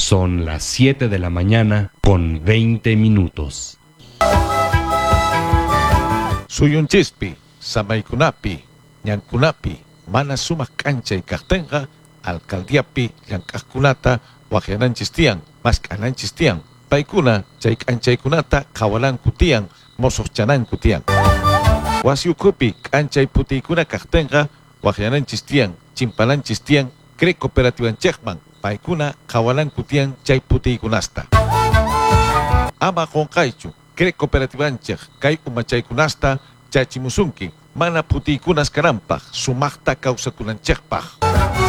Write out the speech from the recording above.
Son las 7 de la mañana con 20 minutos. Suyunchispi, samaykunapi, ñankunapi, mana sumaq k'anchay kaqtinqa, alcaldiapi llank'aqkunata waqyananchis tiyan, mask'ananchis tiyan. Paykuna chay k'anchaykunata qhawalanku tiyan, mosoqchananku tiyan. Wasi ukhupi k'anchay putiykuna kaqtinqa, waqyananchis tiyan, chimpalanchis tiyan, cre cooperativanchikman, paykuna qhawalanku tiyan chay putiykunasta. Ama qonqaychu, cre cooperativanchik kay umachaykunasta chachimusunki, mana putiykunas kanampaq, sumaqta kawsakunanchikpaq.